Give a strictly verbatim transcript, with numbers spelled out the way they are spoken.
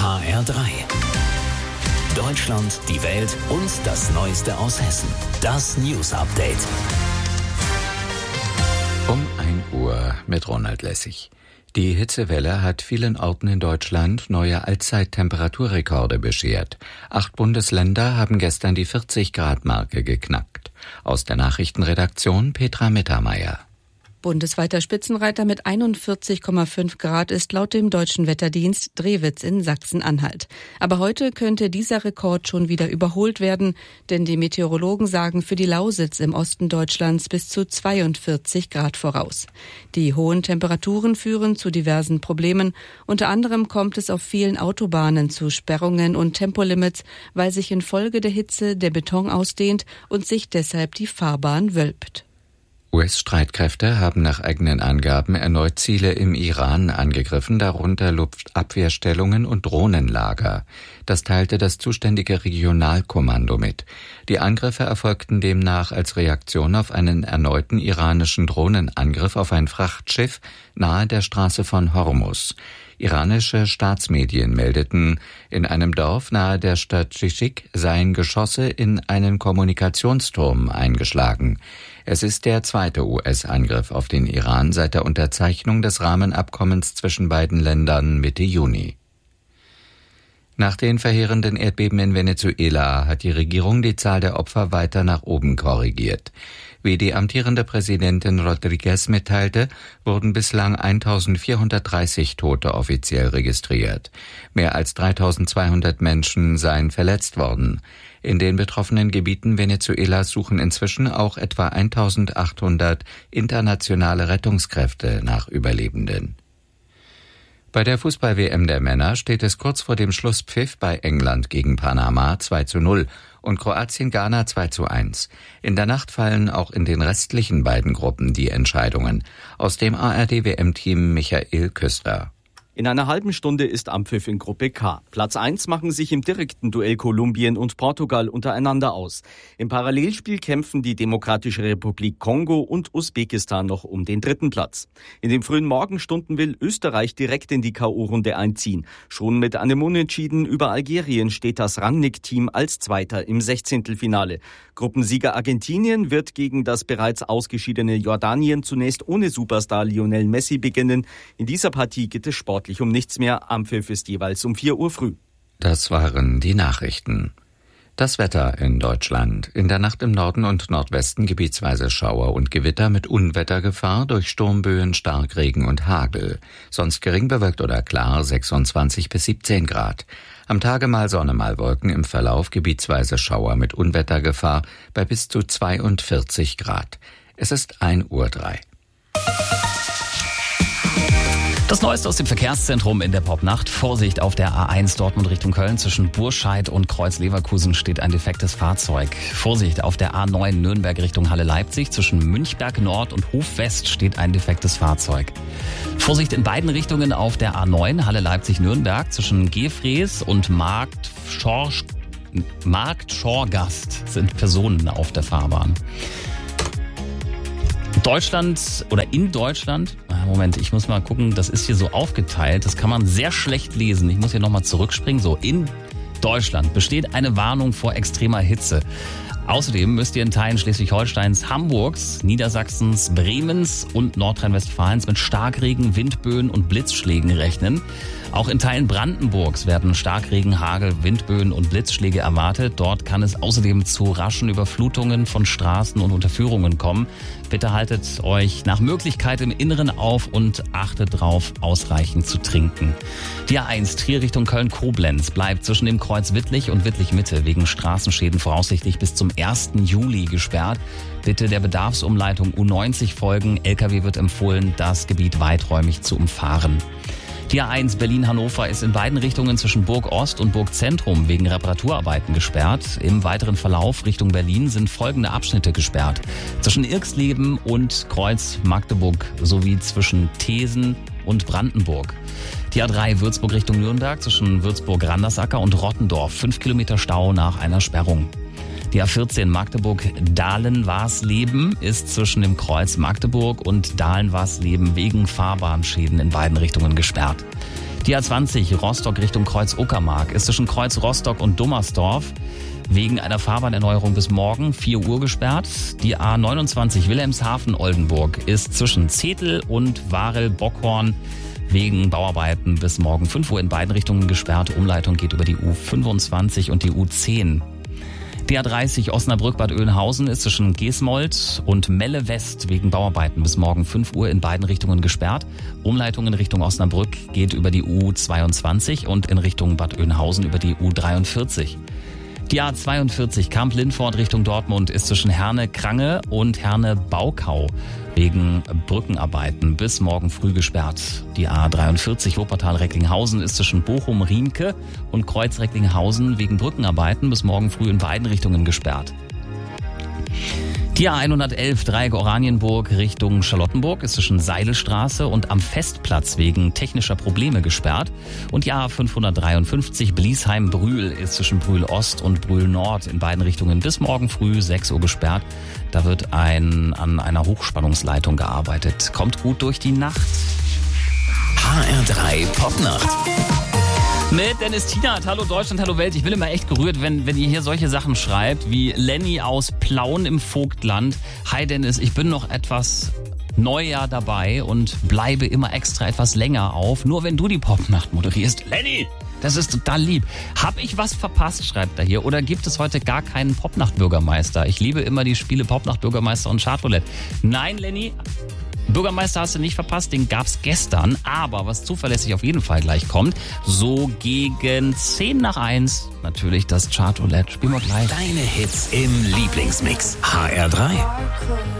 H R drei. Deutschland, die Welt und das Neueste aus Hessen. Das News Update. Um ein Uhr mit Ronald Lessig. Die Hitzewelle hat vielen Orten in Deutschland neue Allzeit-Temperaturrekorde beschert. Acht Bundesländer haben gestern die vierzig-Grad-Marke geknackt. Aus der Nachrichtenredaktion Petra Mittermeier. Bundesweiter Spitzenreiter mit einundvierzig Komma fünf Grad ist laut dem Deutschen Wetterdienst Drewitz in Sachsen-Anhalt. Aber heute könnte dieser Rekord schon wieder überholt werden, denn die Meteorologen sagen für die Lausitz im Osten Deutschlands bis zu zweiundvierzig Grad voraus. Die hohen Temperaturen führen zu diversen Problemen. Unter anderem kommt es auf vielen Autobahnen zu Sperrungen und Tempolimits, weil sich infolge der Hitze der Beton ausdehnt und sich deshalb die Fahrbahn wölbt. U S-Streitkräfte haben nach eigenen Angaben erneut Ziele im Iran angegriffen, darunter Luftabwehrstellungen und Drohnenlager. Das teilte das zuständige Regionalkommando mit. Die Angriffe erfolgten demnach als Reaktion auf einen erneuten iranischen Drohnenangriff auf ein Frachtschiff nahe der Straße von Hormuz. Iranische Staatsmedien meldeten, in einem Dorf nahe der Stadt Shishik seien Geschosse in einen Kommunikationsturm eingeschlagen. Es ist der zweite U S-Angriff auf den Iran seit der Unterzeichnung des Rahmenabkommens zwischen beiden Ländern Mitte Juni. Nach den verheerenden Erdbeben in Venezuela hat die Regierung die Zahl der Opfer weiter nach oben korrigiert. Wie die amtierende Präsidentin Rodriguez mitteilte, wurden bislang eintausendvierhundertdreißig Tote offiziell registriert. Mehr als dreitausendzweihundert Menschen seien verletzt worden. In den betroffenen Gebieten Venezuelas suchen inzwischen auch etwa eintausendachthundert internationale Rettungskräfte nach Überlebenden. Bei der Fußball-W M der Männer steht es kurz vor dem Schlusspfiff bei England gegen Panama zwei zu null und Kroatien-Ghana zwei zu eins. In der Nacht fallen auch in den restlichen beiden Gruppen die Entscheidungen. Aus dem A R D-W M-Team Michael Küster. In einer halben Stunde ist Anpfiff in Gruppe K. Platz eins machen sich im direkten Duell Kolumbien und Portugal untereinander aus. Im Parallelspiel kämpfen die Demokratische Republik Kongo und Usbekistan noch um den dritten Platz. In den frühen Morgenstunden will Österreich direkt in die K O-Runde einziehen. Schon mit einem Unentschieden über Algerien steht das Rangnick-Team als Zweiter im Sechzehntelfinale. Gruppensieger Argentinien wird gegen das bereits ausgeschiedene Jordanien zunächst ohne Superstar Lionel Messi beginnen. In dieser Partie geht es sportlich um nichts mehr. Anpfiff ist jeweils um vier Uhr früh. Das waren die Nachrichten. Das Wetter in Deutschland. In der Nacht im Norden und Nordwesten gebietsweise Schauer und Gewitter mit Unwettergefahr durch Sturmböen, Starkregen und Hagel. Sonst gering bewölkt oder klar, sechsundzwanzig bis siebzehn Grad. Am Tage mal Sonne, mal Wolken, im Verlauf gebietsweise Schauer mit Unwettergefahr bei bis zu zweiundvierzig Grad. Es ist ein Uhr drei. Das Neueste aus dem Verkehrszentrum in der Popnacht. Vorsicht auf der A eins Dortmund Richtung Köln. Zwischen Burscheid und Kreuz-Leverkusen steht ein defektes Fahrzeug. Vorsicht auf der A neun Nürnberg Richtung Halle-Leipzig. Zwischen Münchberg Nord und Hof West steht ein defektes Fahrzeug. Vorsicht in beiden Richtungen auf der A neun Halle-Leipzig-Nürnberg. Zwischen Gefrees und Markt Schorsch, Markt Schorgast sind Personen auf der Fahrbahn. Deutschland oder in Deutschland, Moment, ich muss mal gucken, das ist hier so aufgeteilt, das kann man sehr schlecht lesen. Ich muss hier nochmal zurückspringen. So, in Deutschland besteht eine Warnung vor extremer Hitze. Außerdem müsst ihr in Teilen Schleswig-Holsteins, Hamburgs, Niedersachsens, Bremens und Nordrhein-Westfalens mit Starkregen, Windböen und Blitzschlägen rechnen. Auch in Teilen Brandenburgs werden Starkregen, Hagel, Windböen und Blitzschläge erwartet. Dort kann es außerdem zu raschen Überflutungen von Straßen und Unterführungen kommen. Bitte haltet euch nach Möglichkeit im Inneren auf und achtet darauf, ausreichend zu trinken. Die A eins Trier Richtung Köln-Koblenz bleibt zwischen dem Kreuz Wittlich und Wittlich-Mitte wegen Straßenschäden voraussichtlich bis zum ersten Juli gesperrt. Bitte der Bedarfsumleitung U neunzig folgen. L K W wird empfohlen, das Gebiet weiträumig zu umfahren. Die A eins Berlin-Hannover ist in beiden Richtungen zwischen Burg Ost und Burg Zentrum wegen Reparaturarbeiten gesperrt. Im weiteren Verlauf Richtung Berlin sind folgende Abschnitte gesperrt. Zwischen Irxleben und Kreuz Magdeburg sowie zwischen Thesen und Brandenburg. Die A drei Würzburg Richtung Nürnberg zwischen Würzburg-Randersacker und Rottendorf. Fünf Kilometer Stau nach einer Sperrung. Die A vierzehn Magdeburg-Dahlen-Warsleben ist zwischen dem Kreuz Magdeburg und Dahlen-Warsleben wegen Fahrbahnschäden in beiden Richtungen gesperrt. Die A zwanzig Rostock Richtung Kreuz-Uckermark ist zwischen Kreuz-Rostock und Dummersdorf wegen einer Fahrbahnerneuerung bis morgen vier Uhr gesperrt. Die A neunundzwanzig Wilhelmshaven-Oldenburg ist zwischen Zetel und Warel-Bockhorn wegen Bauarbeiten bis morgen fünf Uhr in beiden Richtungen gesperrt. Umleitung geht über die U fünfundzwanzig und die U zehn. Die A dreißig Osnabrück-Bad Oeynhausen ist zwischen Geesmold und Melle West wegen Bauarbeiten bis morgen fünf Uhr in beiden Richtungen gesperrt. Umleitung in Richtung Osnabrück geht über die U zweiundzwanzig und in Richtung Bad Oeynhausen über die U dreiundvierzig. Die A zweiundvierzig Kamp-Lindfort Richtung Dortmund ist zwischen Herne-Krange und Herne-Baukau wegen Brückenarbeiten bis morgen früh gesperrt. Die A dreiundvierzig Wuppertal-Recklinghausen ist zwischen Bochum-Riemke und Kreuz-Recklinghausen wegen Brückenarbeiten bis morgen früh in beiden Richtungen gesperrt. Die A hundertelf Dreieck Oranienburg Richtung Charlottenburg ist zwischen Seidelstraße und am Festplatz wegen technischer Probleme gesperrt. Und die A fünfhundertdreiundfünfzig Bliesheim-Brühl ist zwischen Brühl Ost und Brühl Nord in beiden Richtungen bis morgen früh sechs Uhr gesperrt. Da wird ein, an einer Hochspannungsleitung gearbeitet. Kommt gut durch die Nacht. H R drei Popnacht. Mit Dennis Tienert, hallo Deutschland, hallo Welt. Ich bin immer echt gerührt, wenn, wenn ihr hier solche Sachen schreibt, wie Lenny aus Plauen im Vogtland. Hi Dennis, ich bin noch etwas Neujahr dabei und bleibe immer extra etwas länger auf, nur wenn du die Popnacht moderierst. Lenny, das ist total lieb. Hab ich was verpasst, schreibt er hier, oder gibt es heute gar keinen Popnacht-Bürgermeister? Ich liebe immer die Spiele Popnacht-Bürgermeister und Chartroulette. Nein, Lenny, Bürgermeister hast du nicht verpasst, den gab's gestern, aber was zuverlässig auf jeden Fall gleich kommt, so gegen zehn nach eins, natürlich das Chartroulette. Spielen wir gleich. Deine Hits im Lieblingsmix. H R drei.